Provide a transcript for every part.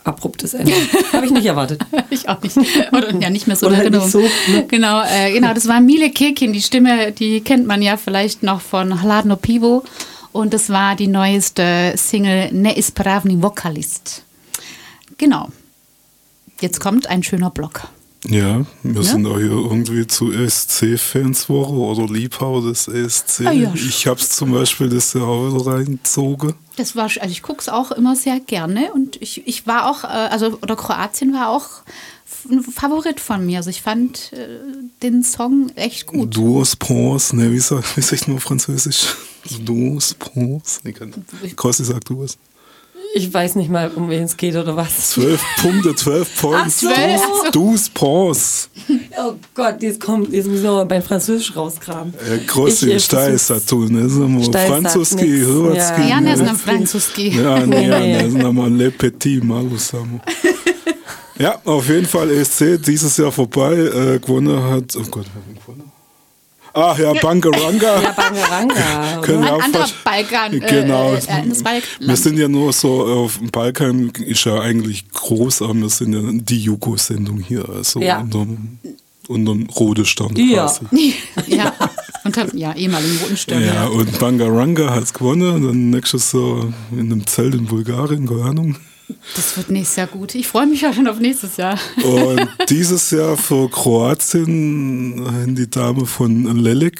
abruptes Ende. Habe ich nicht erwartet. Ich auch nicht. Oder ja, nicht mehr so in Oder halt Erinnerung. nicht so, ne? Genau, das war Mile Kekin. Die Stimme, die kennt man ja vielleicht noch von Hladno Pivo. Und das war die neueste Single Neispravni Vokalist. Genau. Jetzt kommt ein schöner Block. Ja, wir sind auch hier irgendwie zu ESC-Fanswoche oder Liebhaber des ESC. Ah, ja. Ich habe es zum Beispiel das Jahr auch wieder reingezogen. Ich gucke es auch immer sehr gerne. Und ich war auch, oder Kroatien war auch ein Favorit von mir. Also ich fand den Song echt gut. Duos Pons, ne, wie sagt man auf Französisch? Duos Pons. Kossi sagt du was. Ich weiß nicht mal, um wen es geht oder was. 12 Punkte, 12 Points. 12? Duos Pons. Oh Gott, jetzt müssen wir mal beim Französisch rausgraben. Kossi, Steißatu, ne, Franzuski, Hrvatski. Ja, ne znam francuski. Ja, ne znam le petit, malo samo. Ja, auf jeden Fall ESC, dieses Jahr vorbei, gewonnen hat, oh Gott, wer hat gewonnen? Ach ja, Bangaranga. Ja, Bangaranga. Können wir auch Anderer Balkan. Genau. Das Balkan. Wir sind ja nur so, auf dem Balkan ist ja eigentlich groß, aber wir sind ja die Jugo-Sendung hier, also unterm roten Stern quasi. Ja, unter ehemaligen roten Stern. Ja, und Bangaranga hat es gewonnen, dann nächstes so in einem Zelt in Bulgarien, keine Ahnung. Das wird nächstes Jahr gut. Ich freue mich ja schon auf nächstes Jahr. Und dieses Jahr für Kroatien die Dame von Lelek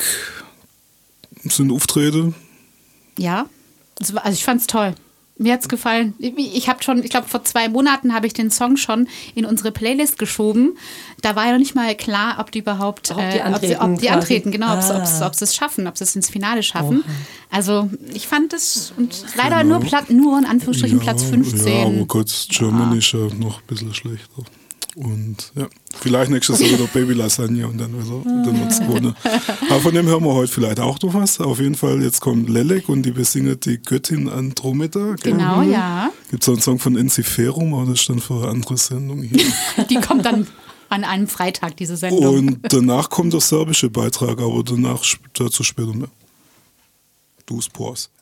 sind Auftritte. Ja, also ich fand es toll. Mir hat es gefallen. Ich glaube, vor 2 Monaten habe ich den Song schon in unsere Playlist geschoben. Da war ja noch nicht mal klar, ob die überhaupt ob die antreten, genau, ob sie es schaffen, ob sie es ins Finale schaffen. Also ich fand es und leider nur in Anführungsstrichen Platz 15. Ja, aber Gott, Germany ist ja noch ein bisschen schlechter. Und ja, vielleicht nächstes Jahr wieder Baby Lasagne und dann wird es gewonnen. Aber von dem hören wir heute vielleicht auch noch was. Auf jeden Fall, jetzt kommt Lelek und die besingt die Göttin Andromeda. Genau, ja. Gibt es auch einen Song von Enziferum, aber das ist dann für eine andere Sendung hier. Die kommt dann an einem Freitag, diese Sendung. Und danach kommt der serbische Beitrag, aber dazu später mehr. Du Spors.